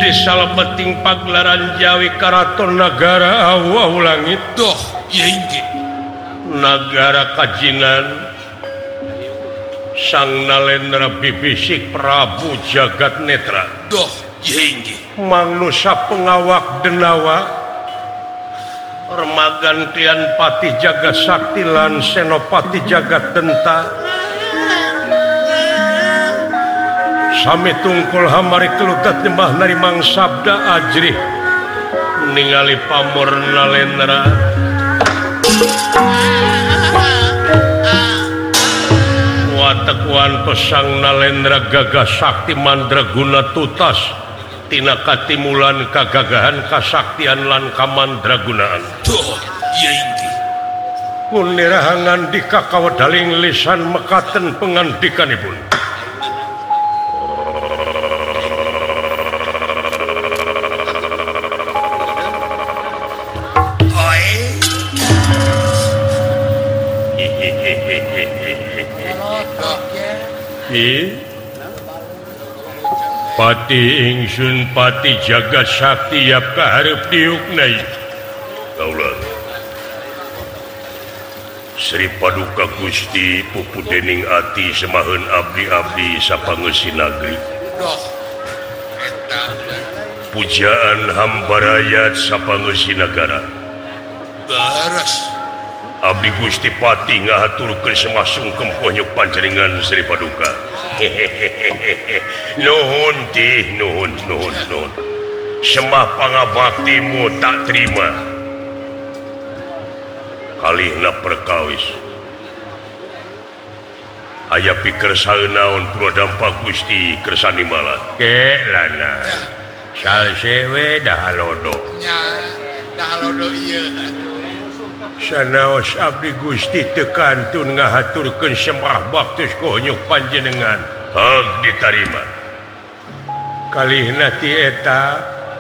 Gusti salebeting pagelaran Jawi Karaton Nagara Awu Langit Doh, ieu inggih. Nagara Kajinan Sang Nalendra Bibisik Prabu Jagat Netra. Doh, ieu inggih. Mangnusa pengawak denawa Remagan Tian Pati Jaga Sakti lan Senopati Jagat Denta Sami tungkul hamari kelutat nyembah narimang sabda ajrih ningali pamor Nalendra wateguan pesang Nalendra gagah sakti mandraguna tutas tina katimulan kagagahan kasaktian lan kamandragunaan. Doh, ieu inggih. Kunirahangan di kakawadaling lisan mekaten pengandikanipun. Pati ingsun Pati Jagat Sakti yap kaharep diuknai. Kaulah Sri Paduka Gusti pupu dening ati semaheun abdi-abdi sapangeussi nagri. Doh. Eta Pujaan hamba rakyat sapangeussi nagara. beres. Abdi Gusti Pati ngahaturkeun semasung kempohnyuk panjenengan Sri Paduka. Nuhun tih, nuhun. Semah pangabaktimu tak terima. Kalihna perkawis. Aya pikir saeunaon prodampa Gusti kersani malah. Kelana. Salsewe dah halodo. Nya dah lodo ieu. Sanaos abdi Gusti tekantun ngahaturkeun sembah baktus kohnyuk panjenengan. Hag ditarima. Kalihna ti eta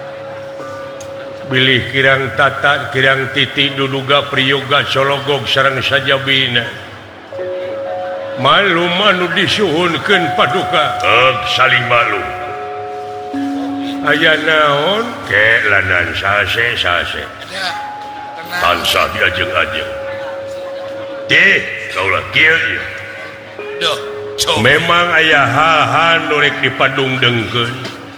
bilih kirang tata kirang titi duduga priyoga sologog sareng sajabina. Malu anu disuhunkeun Paduka. Hag saling malu. Aya naon? Kelanan sase. Ya. Tansah diajeng-ajeng. Teh, kaulah kieu ieu. Doh, coba. Memang aya hal-hal nu rek dipadungdengkeun.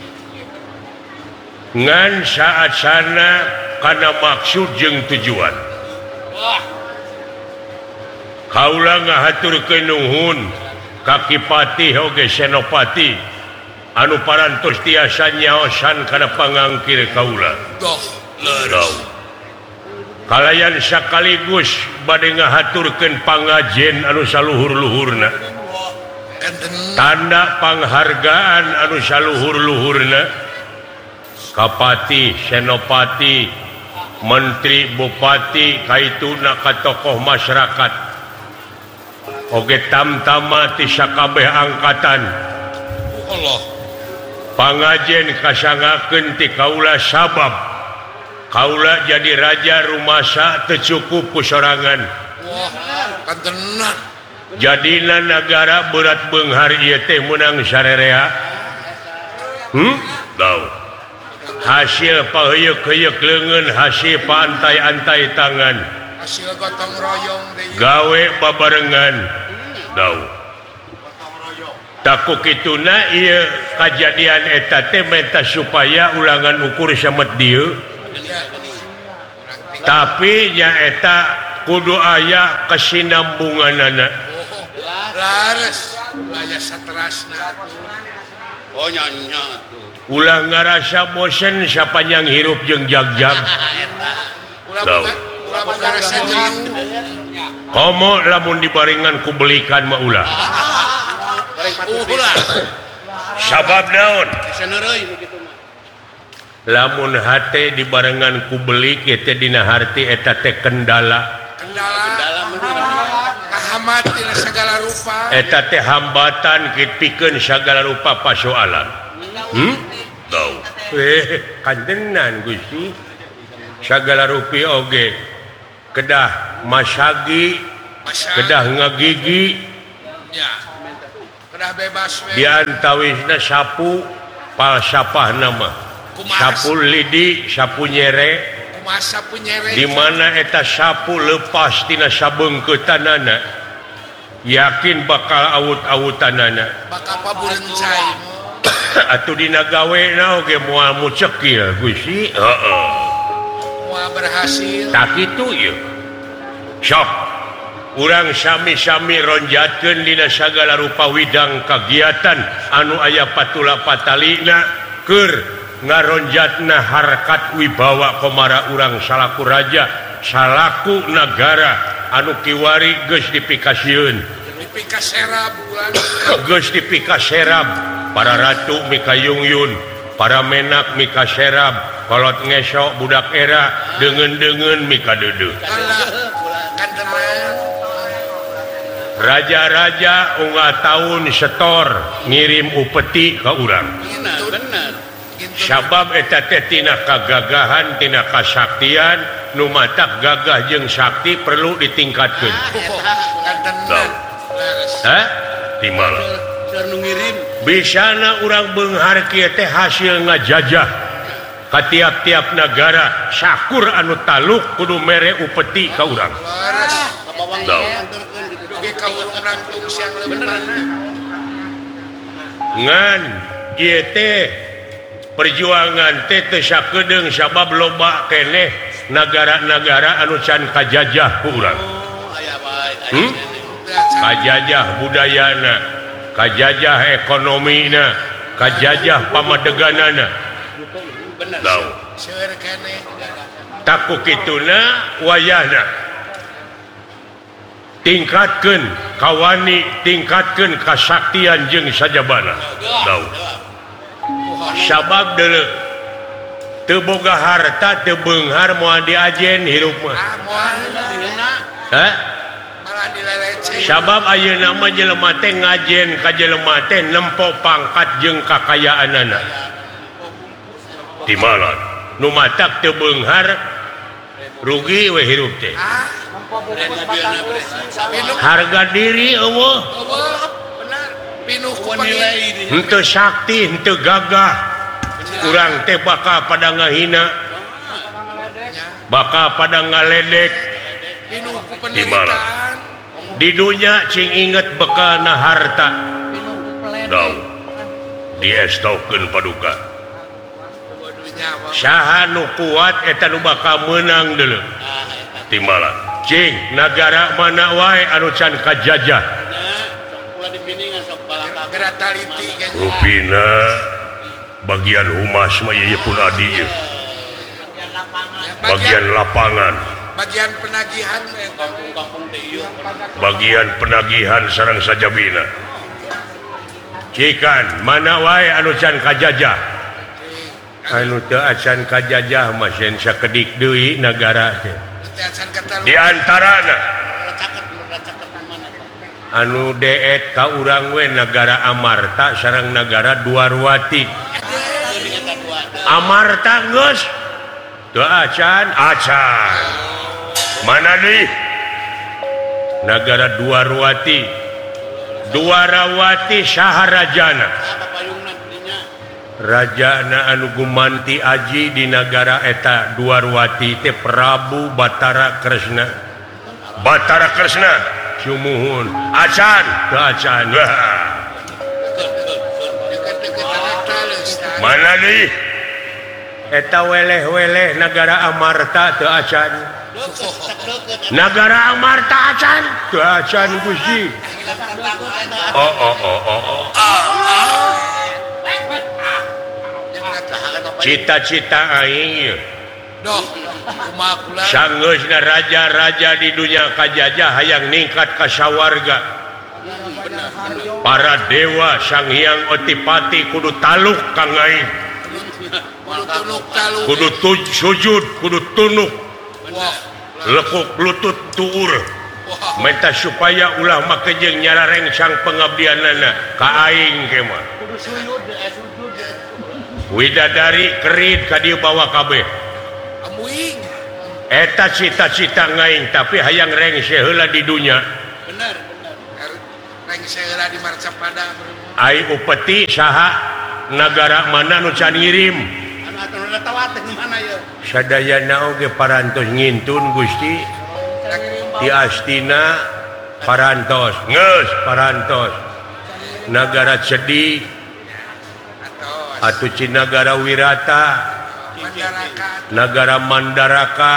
Ngan saat sana kana maksud jeung tujuan. Kaula ngahaturkeun nuhun ka Kipati oge Senopati anu parantos tiasa nyaosan kana pangangkir kaula. Doh, leres. Kalayan sakaligus bade ngahaturkeun pangajen anu saluhur-luhurna. Tanda panghargaan anu saluhur-luhurna Kapati, Senopati, Menteri, Bupati, kaituna ka tokoh masyarakat. Oge tamtama ti sakabeh angkatan. Allah. Pangajen kasangakeun ti kaula sabab kaula jadi raja rumasa teu cukup ku sorangan. Wah, kantenan. Jadina nagara berat beunghar ieu teh meunang sarerea. Tau. Hasil paheuyeuh-heuyeuh leungeun, hasil paantai-antai tangan. Hasil gotong royong deui. Gawe babarengan. Tau. Taku kituna ieu kajadian eta teh menta supaya ulangan ukur samet dieu. Tapi nyaeta kudu aya kesinambunganana. Lares, aya saterasna. Oh nya. Ulah ngarasa bosen sapanjang hirup jeung jagjag. Ulah boga rasa jenuh. Komo lamun dibarengan ku belikan mah ulah. Ulah. Sabab naon? Saneureuy nu kitu mah. Lamun hate dibarengan ku beli kitu dina harti eta teh kendala. Kahamatin segala rupa. Eta teh hambatan pikeun sagala rupa pasoalan. Tau. Kandenan Gusti. Sagala rupi oge. Kedah masagi, kedah ngagigi. Ya. Kedah bebas we. Diantawisna sapu palsapah nama. sapul lidi sapu nyere Kumaha sapu nyere. di mana eta sapu lepas tina sabengkeutanana yakin bakal awut-awutanana Bakal paburencai. atuh dina gawena oge moal mucekil Gusti Moal berhasil. tak kitu ieu sok urang sami-sami ronjatkeun dina sagala rupa widang kagiatan anu aya patula patalina keur ngaronjatna harkat wibawa komara urang salaku raja salaku negara anu kiwari geus dipikasieun Dipika serab bulan. geus dipikaserab para ratu mikayungyun para menak mikaserab kolot ngesok budak era deungeun-deungeun mikadeudeuk Alah. Kandeman. raja-raja unggal tahun setor ngirim upeti ka urang Benar. sabab eta teh tina kagagahan tina kasaktian nu matak gagah jeung sakti perlu ditingkatkeun Kandeman. Timala Nu ngirim. bisana urang beunghar kieu teh hasil ngajajah ka tiap-tiap negara sakur anu taluk kudu mere upeti ka urang Laras. Tau. Oke kau orang siang beneran. ngan ieu teh perjuangan teh teu sakedeung sabab loba keneh nagara-nagara anu can kajajah ku urang kajajah budayana kajajah ekonomina kajajah pamadeganana tau Seueur keneh. taku kituna wayahna tingkatkeun kawani tingkatkeun kasaktian jeung sajabana tau sabab deuleu teu boga harta teu beunghar moal diajen hirup mah Malah dileleceh. sabab ayeuna mah jelema teh ngajen ka jelema teh nempo pangkat jeung kakayaanana timalan nu matak teu beunghar rugi we hirup teh harga diri eueuh Benar. Pinuh ku nilai. henteu sakti henteu gagah urang teh bakal pada ngahina bakal pada ngaledek Pinuh ku Di mana? penderitaan. di dunya cing inget bekalna harta dau diestaukeun paduka Waduhnya apa? saha nu kuat eta nu bakal meunang deuleu timbala cing nagara mana wae anu can kajajah Gerataliti kan. rupina bagian humas mah ieu pun adi ieu. Bagian lapangan Bagian penagihan. bagian penagihan sareng sajabina cikan mana wae anu can kajajah anu teu acan kajajah mah sen sakedik deui nagara teh Tetiasan kata di antarana anu deet ka urang we negara Amarta sareng negara Dwarwati Amarta geus teu acan mana deui negara Dwarawati saha rajana rajana anu gumanti aji di negara eta Dwarwati teh Prabu Batara Kresna sumuhun acan teu acan mana deui eta weleh-weleh negara Amarta teu acan negara Amarta acan teu acan Gusti cita-cita aing Doh, kumaha kula. sanggeusna raja-raja di dunia kajajah hayang ningkat ka sawarga para dewa Sang Hyang Otipati kudu taluk kang aing Tunuk talu. kudu sujud kudu tunuk Wah, lekuk lutut tuur minta supaya ulah make jeung nyarareng sang pengabdianana ka aing ke mah widadari kerit ka dieu bawa kabeh amuing. eta cita-cita ngaing tapi hayang rengse heula di dunya Benar. Reng seheula di Marcapada. ai upeti saha negara mana nu can ngirim sadayana oge parantos ngintun Gusti di Astina parantos geus parantos Nagara Cedi atuh Cinagara Wirata Nagara Mandaraka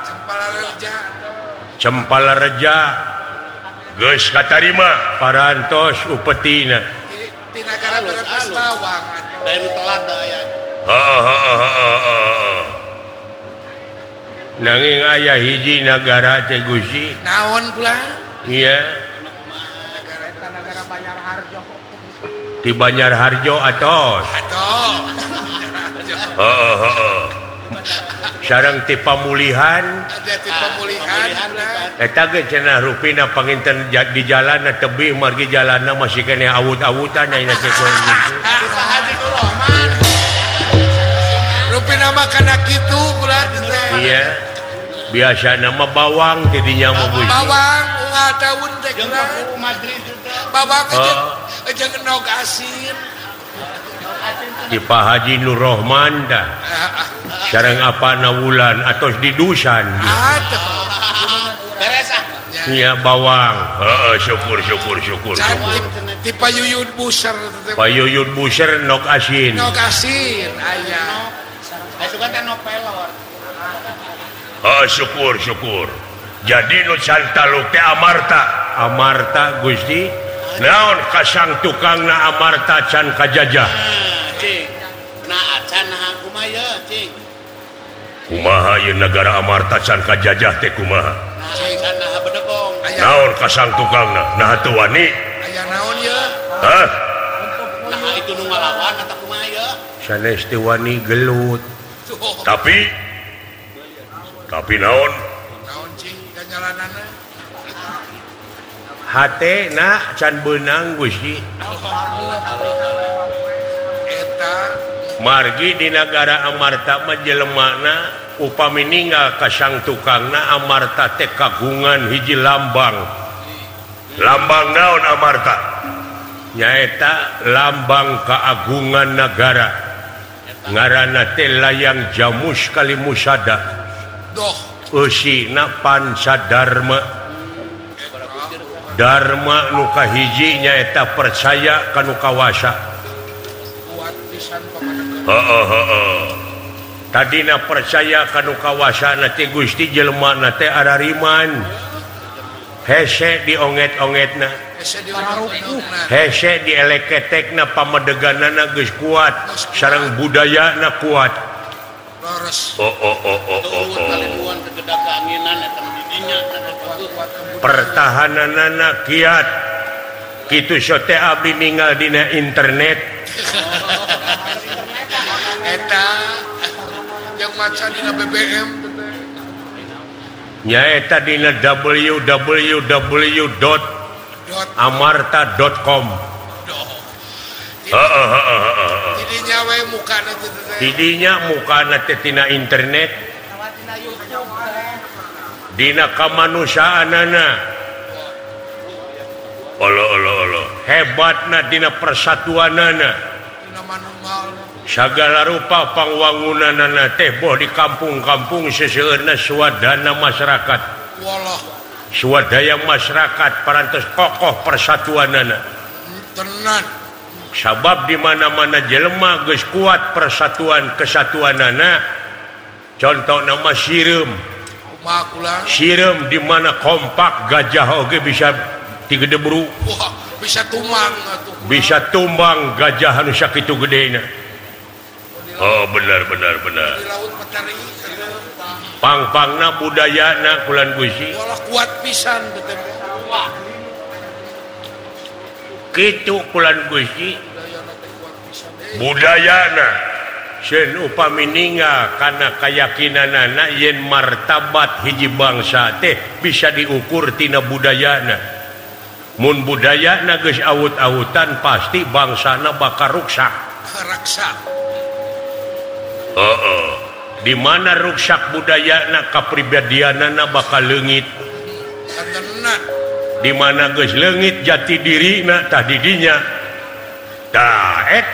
Cempalareja geus katarima parantos upetina di negara beres bawang dari telada ya. Nanging aya hiji nagara teh Gusti naon pula iya negara Banyar Harjo di Banyarharjo atos sareng ti pamulihan ada di pemulihan eta ge cenah rupina panginten di jalan tebih margi jalanna masih kene awut-awutan ayeuna teh rupina makana kitu pula iya biasa nama bawang tidinya mah Gusti bawang unggah daun teh bawang aja nog asin di Pak Haji Nur Rohman dah sareng apana wulan atos di Dusan iya bawang syukur di Payuyun Buser Payuyun Buser nog asin aya Suka teh pelor. syukur jadi nu can taluk teh Amarta Gusti naon kasang tukangna Amarta can kajajah Cing. Nah, acan kumaha cing. kumaha ieu negara Amarta can kajajah teh kumaha Cing kana bedegong. naon kasang tukangna nah teu wani aya naon ye hah Nah itu nu ngalawan eta kumaha ye? sanes teu wani gelut tapi naon cing ganjalanana hate na can beunang Gusti eta margi di negara Amarta mah jelemana upami ninggal ka sang tukangna Amarta teh kagungan hiji lambang naon Amarta nyaeta lambang keagungan negara ngaranna teh layang Jamus Kalimusada doh eusina Pancadarma Dharma nu kahiji nyaeta percaya kanu kawasa kuat pisan pamanegan tadina percaya kanu kawasana teh Gusti jelema teh arariman hese dionget-ongetna ese diurup-urupna hese dieleketekna pamedeganana geus kuat sareng budayana kuat lores Kaliduan kegedak keanginan eta didinya pertahananana kiat kitu sote abdi ninggal dina internet eta yang maca dina BBM nyaeta dina www.amarta.com didinya we mukana teh didinya mukana teh tina internet dina kamanusiaanana hebatna dina persatuanana dina manunggal sagala rupa pangwangunanana teh boh di kampung-kampung seseueurna swadana masyarakat wallah swadaya masyarakat parantos kokoh persatuanana tenan sabab di mana-mana jelema geus kuat persatuan kesatuanana contoh nama Sireum kumaha kula Sireum di mana kompak gajah oge bisa tigedebru wah bisa tumang atuh bisa tumbang gajah anu sakitu gedena benar di laut Matahari pang-pangna budayana kulan Gusti wallah kuat pisan betul kitu kulan Gusti budayana teh kuat pisan budayana sen upami ninggal kana keyakinanana yen martabat hiji bangsa teh bisa diukur tina budayana mun budayana geus awut-awutan pasti bangsana bakal ruksak raksa di mana ruksak budayana kapribadianana bakal leungit tenan di mana geus leungit jati dirina tah didinya tah